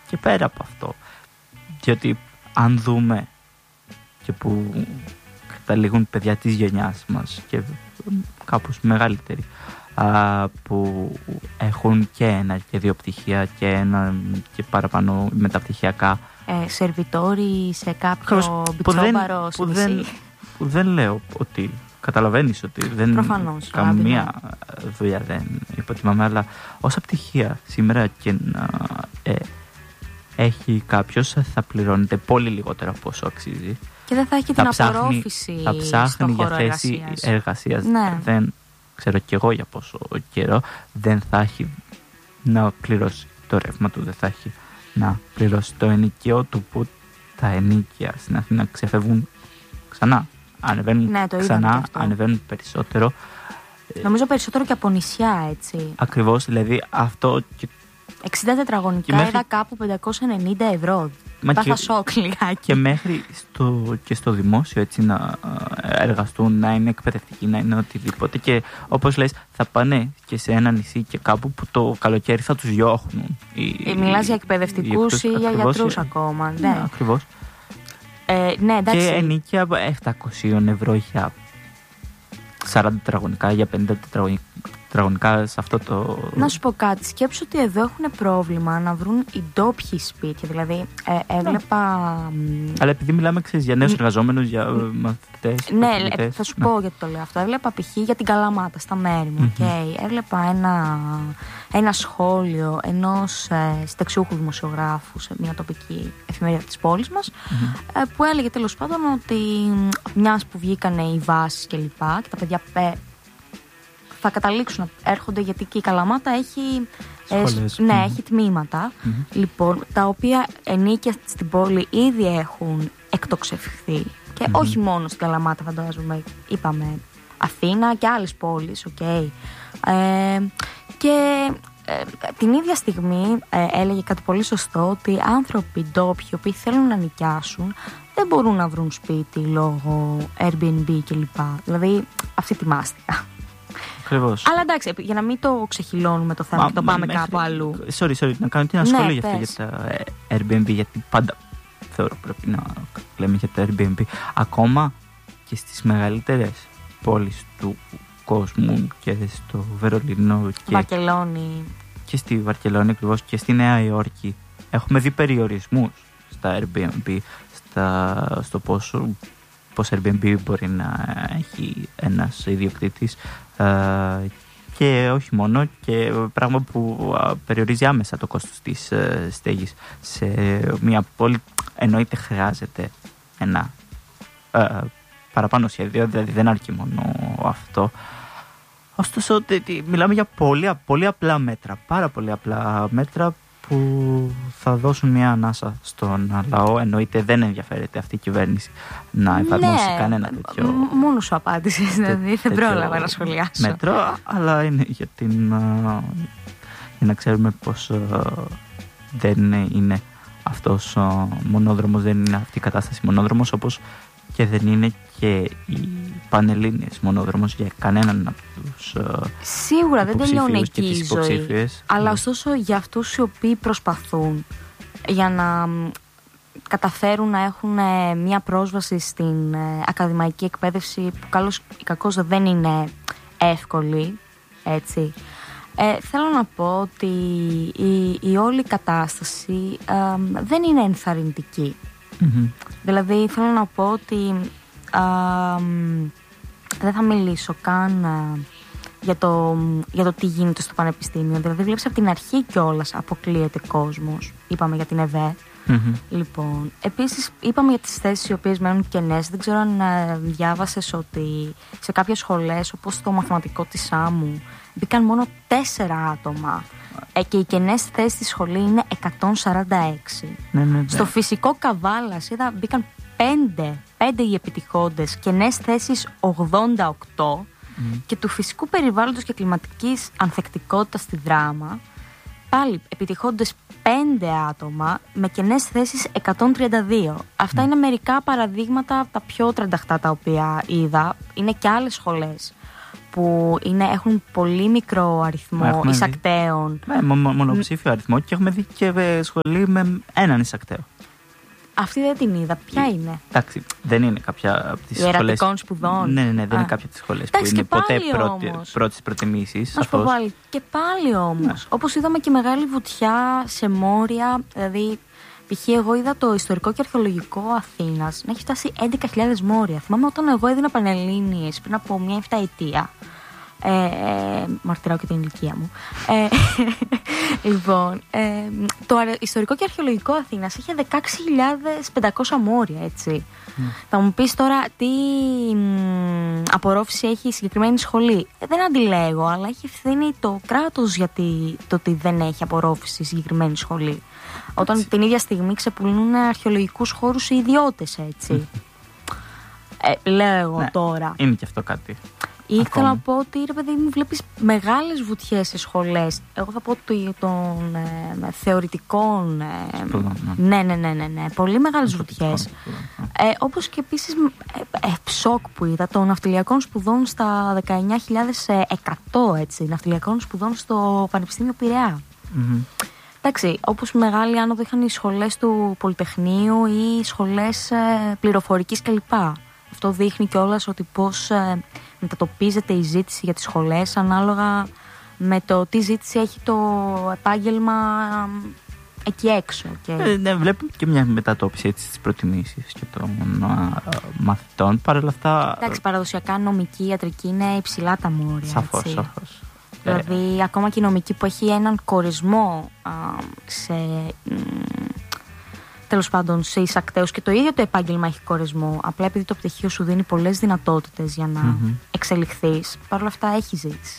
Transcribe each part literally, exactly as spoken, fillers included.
και πέρα από αυτό. Διότι αν δούμε και που καταλήγουν παιδιά της γενιάς μας και κάπως μεγαλύτεροι, α, που έχουν και ένα και δύο πτυχία και ένα και παραπάνω μεταπτυχιακά. Ε, σερβιτόροι σε κάποιο μπιτσόμπαρο που, δεν, που δεν λέω ότι καταλαβαίνεις ότι δεν προφανώς, καμία δουλειά δεν υποτιμάμε, αλλά όσα πτυχία σήμερα και να ε, έχει κάποιος θα πληρώνεται πολύ λιγότερο από όσο αξίζει. Και δεν θα έχει θα την ψάχνει, απορρόφηση θα ψάχνει στο για χώρο θέση εργασίας. εργασίας. Ναι. Δεν ξέρω κι εγώ για πόσο καιρό. Δεν θα έχει να πληρώσει το ρεύμα του, δεν θα έχει να πληρώσει το ενοικιό του, που τα ενοίκια στην Αθήνα ξεφεύγουν ξανά. Ανεβαίνουν ναι, το ξανά, ανεβαίνουν περισσότερο. Νομίζω περισσότερο και από νησιά, έτσι. Ακριβώς, δηλαδή αυτό. Και... εξήντα τετραγωνικά μέχρι... είδα κάπου πεντακόσια ενενήντα ευρώ. Θα σοκ λιγάκι. Και μέχρι στο, και στο δημόσιο, έτσι, να εργαστούν, να είναι εκπαιδευτικοί, να είναι οτιδήποτε. Και όπως λες, θα πάνε και σε ένα νησί και κάπου που το καλοκαίρι θα τους διώχνουν. Ε, μιλάς για εκπαιδευτικούς ή για γιατρούς ακόμα. Ναι, ναι ακριβώς. Ε, ναι, εντάξει. Και ενίκια επτακόσια ευρώ για σαράντα τετραγωνικά, για πενήντα τετραγωνικά σε αυτό το... Να σου πω κάτι, σκέψου ότι εδώ έχουν πρόβλημα να βρουν οι ντόπιοι σπίτια. Δηλαδή, ε, έβλεπα... Αλλά επειδή μιλάμε, ξέρεις, για νέους εργαζόμενους, για μαθητές... Ναι, ε, θα σου ναι. πω γιατί το λέω αυτό. Έβλεπα π.χ. για την Καλαμάτα, στα μέρη μου. Mm-hmm. Okay. Έβλεπα ένα, ένα σχόλιο ενός ε, συνταξιούχου δημοσιογράφου σε μια τοπική εφημερίδα της πόλης μας, mm-hmm. ε, που έλεγε τέλος πάντων ότι μιας που βγήκανε οι βάσεις και λοιπά και τα παιδιά... Ε, θα καταλήξουν να έρχονται, γιατί και η Καλαμάτα έχει, σχολές, ε, ναι, mm-hmm. έχει τμήματα mm-hmm. λοιπόν, τα οποία ενίκια στην πόλη ήδη έχουν εκτοξευθεί και mm-hmm. όχι μόνο στην Καλαμάτα, φαντάζομαι, είπαμε Αθήνα και άλλες πόλεις, okay. ε, και ε, την ίδια στιγμή ε, έλεγε κάτι πολύ σωστό, ότι άνθρωποι ντόπιοι οι οποίοι θέλουν να νοικιάσουν δεν μπορούν να βρουν σπίτι λόγω Airbnb κλπ. Δηλαδή αυτή τη μάστιγα. Ακριβώς. Αλλά εντάξει, για να μην το ξεχυλώνουμε το θέμα μα, και το πάμε μέχρι... κάπου αλλού. Sorry, sorry, να κάνω ένα σχόλιο ναι, για αυτό, για τα Airbnb, γιατί πάντα θεωρώ πρέπει να λέμε για τα Airbnb. Ακόμα και στις μεγαλύτερες πόλεις του κόσμου και στο Βερολίνο και, Βαρκελόνη. και στη Βαρκελόνη ακριβώς και στη Νέα Υόρκη έχουμε δει περιορισμούς στα Airbnb, στα, στο πόσο, πώς Airbnb μπορεί να έχει ένας ιδιοκτήτης. Uh, και όχι μόνο, και πράγμα που uh, περιορίζει άμεσα το κόστος της uh, στέγης σε μια πόλη. Εννοείται χρειάζεται ένα uh, παραπάνω σχέδιο, δηλαδή δεν αρκεί μόνο αυτό. Ωστόσο μιλάμε για πολύ, πολύ απλά μέτρα, πάρα πολύ απλά μέτρα που θα δώσουν μια ανάσα στον λαό. Εννοείται δεν ενδιαφέρεται αυτή η κυβέρνηση να εφαρμόσει ναι, κανένα τέτοιο. Μ- μόνο σου απάντησες, δηλαδή δεν πρόλαβα να σχολιάσω. Μέτρο, αλλά είναι για, την, για να ξέρουμε πως δεν είναι αυτός ο μονόδρομος, δεν είναι αυτή η κατάσταση μονόδρομος, όπως και δεν είναι και οι Πανελλήνιες μονόδρομος για κανέναν από τους σίγουρα δεν τελειώνει εκεί η ζωή, αλλά ναι. ωστόσο για αυτούς οι οποίοι προσπαθούν για να καταφέρουν να έχουν μια πρόσβαση στην ακαδημαϊκή εκπαίδευση που καλώς ή κακώς δεν είναι εύκολη, έτσι. Ε, θέλω να πω ότι η, η όλη κατάσταση ε, δεν είναι ενθαρρυντική. Mm-hmm. Δηλαδή θέλω να πω ότι α, δεν θα μιλήσω καν α, για, το, για το τι γίνεται στο πανεπιστήμιο. Δηλαδή βλέπεις από την αρχή κιόλας αποκλείεται κόσμος. Είπαμε για την ΕΒΕ. Mm-hmm. Λοιπόν, επίσης είπαμε για τις θέσεις οι οποίες μένουν κενές. Δεν ξέρω αν α, διάβασες ότι σε κάποιες σχολές, όπως το μαθηματικό της Σάμου, μπήκαν μόνο τέσσερα άτομα. Ε, και οι κενές θέσεις στη σχολή είναι εκατόν σαράντα έξι. Ναι, ναι, ναι. Στο φυσικό Καβάλας είδα μπήκαν πέντε, πέντε οι επιτυχώντες, κενές θέσεις ογδόντα οκτώ mm. και του φυσικού περιβάλλοντος και κλιματικής ανθεκτικότητας στη Δράμα πάλι επιτυχώντες πέντε άτομα με κενές θέσεις εκατόν τριάντα δύο. Αυτά mm. είναι μερικά παραδείγματα από τα πιο τρανταχτά τα οποία είδα. Είναι και άλλες σχολές που είναι, έχουν πολύ μικρό αριθμό εισακτέων. Ναι, μονοψήφιο αριθμό και έχουμε δει και σχολή με έναν εισακτέο. Αυτή δεν την είδα. Ποια είναι? Εντάξει, δεν είναι κάποια από τις σχολές. Ιερατικών σπουδών. Ναι, ναι, ναι, δεν Α. είναι κάποια από τις σχολές που είναι ποτέ πρώτης προτιμήσεις. Να σου πω πάλι. Και πάλι όμως. Ναι. Όπως είδαμε και μεγάλη βουτιά σε μόρια. Δηλαδή, π.χ. εγώ είδα το ιστορικό και αρχαιολογικό Αθήνας να έχει φτάσει έντεκα χιλιάδες μόρια. Θυμάμαι όταν εγώ έδινα Πανελλήνιες πριν από μια εφταετία. Ε, ε, μαρτυράω και την ηλικία μου. Ε, λοιπόν, ε, το ιστορικό και αρχαιολογικό Αθήνας είχε δεκαέξι χιλιάδες πεντακόσια μόρια, έτσι. Mm. Θα μου πεις τώρα τι μ, απορρόφηση έχει η συγκεκριμένη σχολή. Ε, δεν αντιλέγω, αλλά έχει ευθύνη το κράτος γιατί το ότι δεν έχει απορρόφηση η συγκεκριμένη σχολή. Όταν έτσι. Την ίδια στιγμή ξεπουλούν αρχαιολογικούς χώρους οι ιδιώτες, έτσι. Mm. Ε, λέω εγώ ναι, τώρα. Είναι και αυτό κάτι. Ήθελα να πω ότι ρε παιδί μου, βλέπεις μεγάλες βουτιές σε σχολές. Εγώ θα πω των ε, θεωρητικών. Ε, ναι, ναι, ναι, ναι, ναι. Πολύ μεγάλες βουτιές. Ε, όπως και επίσης ε, ε, σοκ που είδα των ναυτιλιακών σπουδών στα δεκαεννιά χιλιάδες εκατό, έτσι. Ναυτιλιακών σπουδών στο Πανεπιστήμιο Πειραιά. Mm-hmm. Εντάξει, όπως μεγάλη άνοδο είχαν οι σχολές του Πολυτεχνείου ή σχολές ε, πληροφορικής κλπ. Αυτό δείχνει κιόλας ότι πώς ε, μετατοπίζεται η ζήτηση για τις σχολές ανάλογα με το τι ζήτηση έχει το επάγγελμα ε, εκεί έξω. Και... Ε, ναι, βλέπουμε και μια μετατόπιση έτσι στις προτιμήσεις και των ε, μαθητών. Παρ' όλα αυτά... Εντάξει, παραδοσιακά νομική, ιατρική είναι υψηλά τα μόρια. Σαφώς, έτσι. Σαφώς. Δηλαδή, ε... ακόμα και η νομική που έχει έναν κορισμό α, σε... Μ, τέλος πάντων σε εισακτέους και το ίδιο το επάγγελμα έχει κορισμό. Απλά επειδή το πτυχίο σου δίνει πολλές δυνατότητες για να mm-hmm. εξελιχθείς, παρ' όλα αυτά έχει ζήτηση.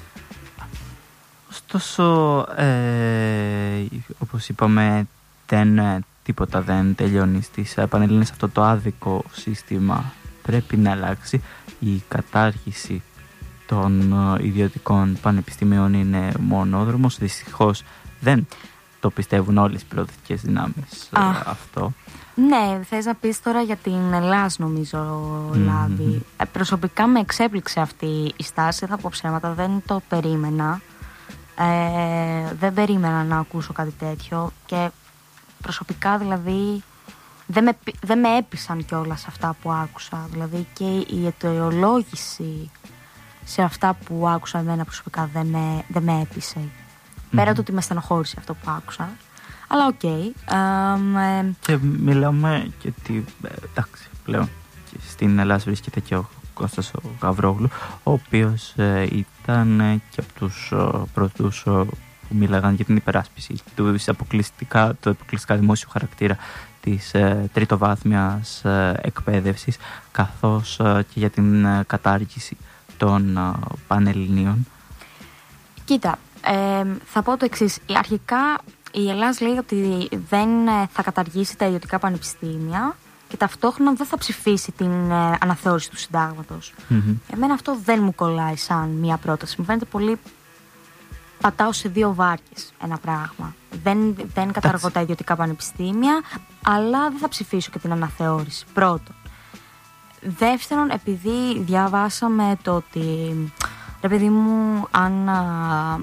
Ωστόσο, ε, όπως είπαμε, δεν, τίποτα δεν τελειώνει στις Πανελλήνιες. Αυτό το άδικο σύστημα πρέπει να αλλάξει. Η κατάργηση των ιδιωτικών πανεπιστημίων είναι μονόδρομος. Δυστυχώς δεν το πιστεύουν όλες οι προοδευτικές δυνάμεις ah. αυτό. Ναι, θες να πεις τώρα για την Ελλάς, νομίζω, Λάβη. Mm-hmm. Ε, προσωπικά με εξέπληξε αυτή η στάση, θα πω ψέματα, δεν το περίμενα. Ε, δεν περίμενα να ακούσω κάτι τέτοιο και προσωπικά δηλαδή δεν με, δεν με έπεισαν κιόλας αυτά που άκουσα. Δηλαδή και η αιτιολόγηση σε αυτά που άκουσα εμένα προσωπικά δεν με, δεν με έπεισε. Πέρα mm-hmm. του ότι με στενοχώρησε αυτό που άκουσα. Αλλά οκ. Okay. Um, και μιλάμε και ότι, εντάξει, πλέον στην Ελλάδα βρίσκεται και ο Κώστας ο Γαβρόγλου, ο οποίος ε, ήταν ε, και από τους ε, πρώτους ε, που μίλαγαν για την υπεράσπιση του αποκλειστικά, του αποκλειστικά δημόσιου χαρακτήρα της ε, τριτοβάθμιας ε, εκπαίδευσης, καθώς ε, και για την ε, κατάργηση των ε, Πανελληνίων. Κοίτα, ε, θα πω το εξής. Αρχικά η Ελλάδα λέει ότι δεν θα καταργήσει τα ιδιωτικά πανεπιστήμια και ταυτόχρονα δεν θα ψηφίσει την ε, αναθεώρηση του συντάγματος. Mm-hmm. Εμένα αυτό δεν μου κολλάει σαν μία πρόταση. Μου φαίνεται πολύ... πατάω σε δύο βάρκες ένα πράγμα. Δεν, δεν καταργώ τα ιδιωτικά πανεπιστήμια, αλλά δεν θα ψηφίσω και την αναθεώρηση. Πρώτον. Δεύτερον, επειδή διαβάσαμε το ότι... ρε παιδί μου, αν... Α,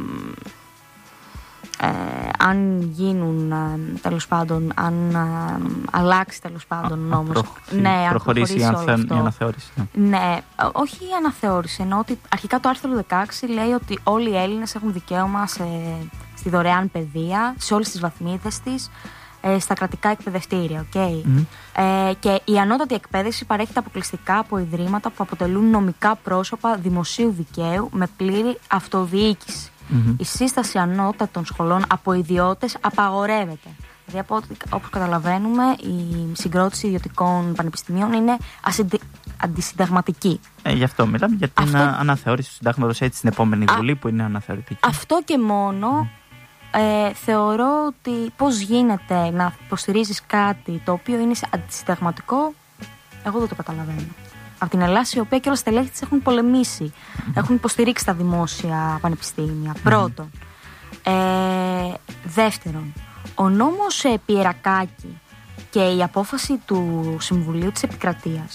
Ε, αν γίνουν ε, τέλος πάντων, αν ε, αλλάξει τέλος πάντων νόμος. Προχωρήσει, ναι, προχωρήσει η αναθεώρηση. Ναι. ναι, όχι η αναθεώρηση. Ενώ ότι αρχικά το άρθρο δεκαέξι λέει ότι όλοι οι Έλληνες έχουν δικαίωμα σε, στη δωρεάν παιδεία, σε όλες τις βαθμίδες της, ε, στα κρατικά εκπαιδευτήρια. Okay? Mm-hmm. Ε, και η ανώτατη εκπαίδευση παρέχεται αποκλειστικά από ιδρύματα που αποτελούν νομικά πρόσωπα δημοσίου δικαίου με πλήρη αυτοδιοίκηση. Mm-hmm. Η σύσταση ανώτατων σχολών από ιδιώτες απαγορεύεται. Δηλαδή, όπως καταλαβαίνουμε, η συγκρότηση ιδιωτικών πανεπιστημίων είναι ασυντη... αντισυνταγματική. Ε, γι' αυτό μιλάμε, για την αυτό... αναθεώρηση του συντάγματος έτσι στην επόμενη Α... Βουλή που είναι αναθεωρητική. Αυτό και μόνο mm. ε, θεωρώ ότι πώς γίνεται να υποστηρίζεις κάτι το οποίο είναι αντισυνταγματικό, εγώ δεν το καταλαβαίνω. Από την Ελλάδα, η οποία και όλα τα στελέχη της έχουν πολεμήσει, mm-hmm. έχουν υποστηρίξει τα δημόσια πανεπιστήμια. Mm-hmm. Πρώτον. Ε, δεύτερον, ο νόμος επί Ιερακάκη και η απόφαση του Συμβουλίου της Επικρατείας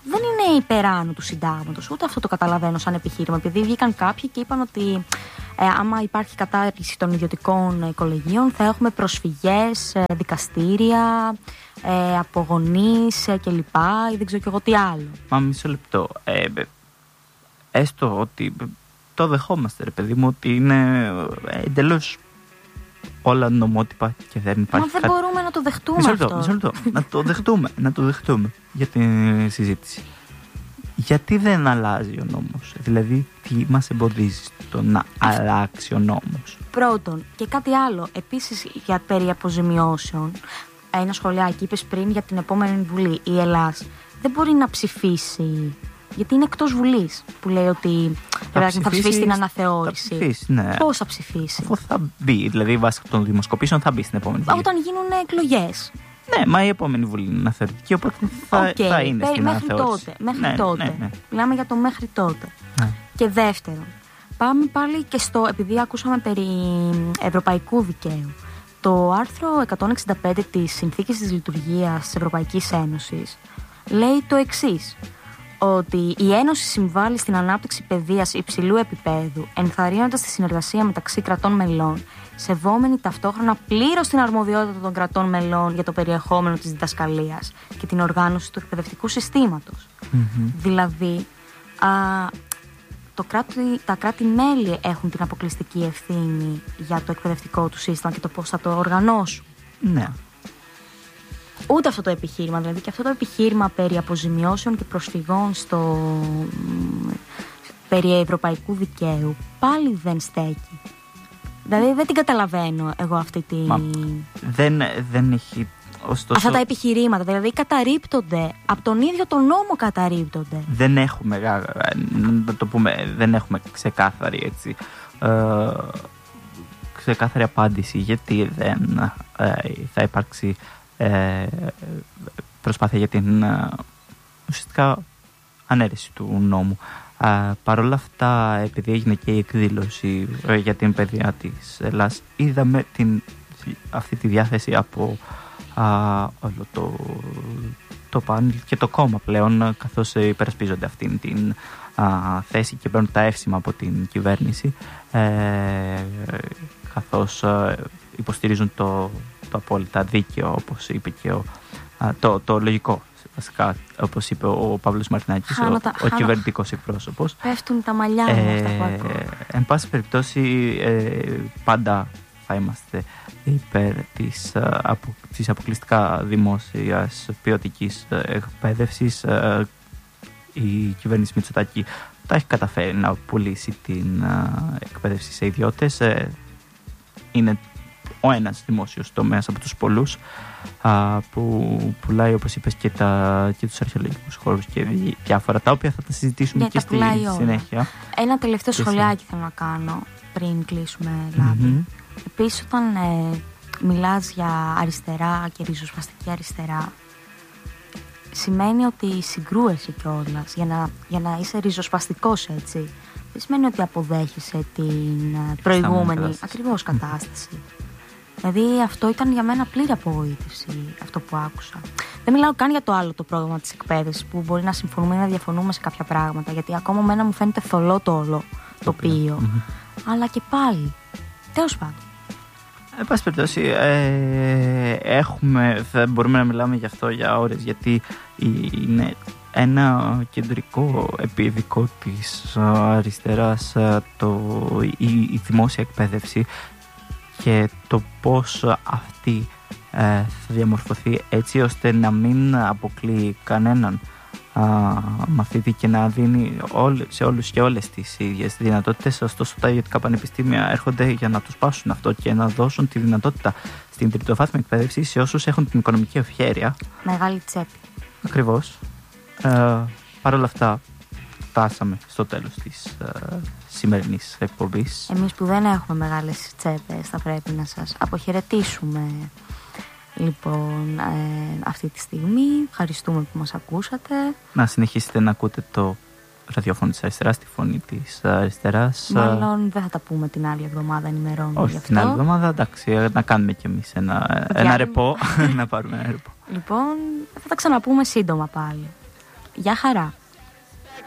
δεν είναι υπεράνω του συντάγματος. Ούτε αυτό το καταλαβαίνω σαν επιχείρημα. Επειδή βγήκαν κάποιοι και είπαν ότι ε, άμα υπάρχει κατάργηση των ιδιωτικών ε, κολεγίων, θα έχουμε προσφυγές, ε, δικαστήρια, ε, απογονείς ε, κλπ. Ή δεν ξέρω κι εγώ τι άλλο. Μα μισό λεπτό. Ε, έστω ότι το δεχόμαστε, ρε παιδί μου, ότι είναι εντελώς όλα νομότυπα και δεν υπάρχει. Μα δεν κάτι... μπορούμε να το δεχτούμε μισό λεπτό, αυτό. Μισό λεπτό. να το δεχτούμε, να το δεχτούμε για την συζήτηση. Γιατί δεν αλλάζει ο νόμος? Δηλαδή, τι μας εμποδίζει το να αλλάξει ο νόμος? Πρώτον, και κάτι άλλο. Επίσης, για περί αποζημιώσεων, ένα σχολιάκι είπες πριν για την επόμενη Βουλή. Η Ελλάς δεν μπορεί να ψηφίσει, γιατί είναι εκτός Βουλής. Που λέει ότι θα ψηφίσει, θα ψηφίσει την αναθεώρηση. Θα ψηφίσει, ναι. Πώς θα ψηφίσει? Αφού θα μπει, δηλαδή βάσει των δημοσκοπήσεων θα μπει στην επόμενη Βουλή. Όταν γίνουν εκλογές. Ναι, μα η επόμενη Βουλή είναι αναθεωρητική, οπότε θα, okay. θα είναι στην μέχρι αναθεώρηση. Τότε, μέχρι ναι, τότε. Ναι, ναι. Μιλάμε για το μέχρι τότε. Ναι. Και δεύτερον, πάμε πάλι και στο, επειδή ακούσαμε περί ευρωπαϊκού δικαίου. Το άρθρο εκατόν εξήντα πέντε της Συνθήκης της Λειτουργίας της Ευρωπαϊκής Ένωσης λέει το εξής, ότι η Ένωση συμβάλλει στην ανάπτυξη παιδείας υψηλού επίπεδου, ενθαρρύνοντας τη συνεργασία μεταξύ κρατών μελών, σεβόμενη ταυτόχρονα πλήρως την αρμοδιότητα των κρατών μελών για το περιεχόμενο της διδασκαλίας και την οργάνωση του εκπαιδευτικού συστήματος. Mm-hmm. Δηλαδή, α, το κράτη, τα κράτη-μέλη έχουν την αποκλειστική ευθύνη για το εκπαιδευτικό του σύστημα και το πώς θα το οργανώσουν. Ναι. Ούτε αυτό το επιχείρημα, δηλαδή και αυτό το επιχείρημα περί αποζημιώσεων και προσφυγών στο περί ευρωπαϊκού δικαίου πάλι δεν στέκει. Δηλαδή δεν την καταλαβαίνω εγώ αυτή τη... Μα, δεν, δεν έχει... Ωστόσο, αυτά τα επιχειρήματα, δηλαδή καταρρίπτονται, από τον ίδιο τον νόμο καταρρίπτονται. Δεν έχουμε, να το πούμε, δεν έχουμε ξεκάθαρη έτσι, ε, ξεκάθαρη απάντηση γιατί δεν ε, θα υπάρξει ε, προσπάθεια για την ε, ουσιαστικά ανέρεση του νόμου. Uh, Παρ' όλα αυτά, επειδή έγινε και η εκδήλωση uh, για την παιδεία της Ελλάς, είδαμε την, αυτή τη διάθεση από uh, όλο το, το πάνελ και το κόμμα πλέον, uh, καθώς uh, υπερασπίζονται αυτήν την uh, θέση και παίρνουν τα εύσημα από την κυβέρνηση, uh, καθώς uh, υποστηρίζουν το, το απόλυτα δίκαιο, όπως είπε και ο, uh, το, το λογικό. Βασικά, όπως είπε ο Παύλος Μαρτινάκης, Χάματα, ο, ο κυβερνητικός εκπρόσωπος. Πέφτουν τα μαλλιά μου ε, αυτά που ακούω. Εν πάση περιπτώσει, ε, πάντα θα είμαστε υπέρ της, απο, της αποκλειστικά δημόσιας ποιοτικής εκπαίδευσης. Ε, η κυβέρνηση Μητσοτάκη τα έχει καταφέρει να πουλήσει την ε, εκπαίδευση σε ιδιώτες. Ε, είναι ο ένας δημόσιος τομέας από τους πολλούς α, που πουλάει, όπως είπες, και, τα, και τους αρχαιολογικούς χώρους και διάφορα, τα οποία θα τα συζητήσουμε yeah, και στη συνέχεια. Ένα τελευταίο σχολιάκι θέλω να κάνω πριν κλείσουμε λάβη. Mm-hmm. Επίσης, όταν ε, μιλάς για αριστερά και ριζοσπαστική αριστερά, σημαίνει ότι συγκρούεσαι κιόλας για να, για να είσαι ριζοσπαστικός, έτσι. Δεν σημαίνει ότι αποδέχεσαι την προηγούμενη ακριβώς κατάσταση. Δηλαδή αυτό ήταν για μένα πλήρη απογοήτευση, αυτό που άκουσα. Δεν μιλάω καν για το άλλο το πρόγραμμα της εκπαίδευσης, που μπορεί να συμφωνούμε ή να διαφωνούμε σε κάποια πράγματα, γιατί ακόμα μένα μου φαίνεται θολό το όλο τοπίο. Mm-hmm. Αλλά και πάλι, τέλος πάντων. Εν πάση περιπτώσει, ε, έχουμε, θα μπορούμε να μιλάμε γι' αυτό για ώρες, γιατί είναι ένα κεντρικό επίδικο της αριστεράς το, η, η δημόσια εκπαίδευση και το πώς αυτή ε, θα διαμορφωθεί έτσι ώστε να μην αποκλείει κανέναν α, μαθητή και να δίνει όλ, σε όλους και όλες τις ίδιες δυνατότητες. Ωστόσο τα ιδιωτικά πανεπιστήμια έρχονται για να τους πάσουν αυτό και να δώσουν τη δυνατότητα στην τριτοβάθμια εκπαίδευση σε όσους έχουν την οικονομική ευχέρεια. Μεγάλη τσέπη. Ακριβώς. Ε, Παρ' όλα αυτά φτάσαμε στο τέλος της ε, σημερινής εκπομπής. Εμείς που δεν έχουμε μεγάλες τσέπες θα πρέπει να σας αποχαιρετήσουμε λοιπόν ε, αυτή τη στιγμή. Ευχαριστούμε που μας ακούσατε. Να συνεχίσετε να ακούτε το ραδιόφωνο της αριστεράς, τη φωνή της αριστεράς. Μάλλον δεν θα τα πούμε την άλλη εβδομάδα, ενημερώνουμε. Όχι την άλλη εβδομάδα, εντάξει, να κάνουμε κι εμείς ένα, ένα ρεπό. Να πάρουμε ένα ρεπό. Λοιπόν, θα τα ξαναπούμε σύντομα πάλι. Γεια χαρά.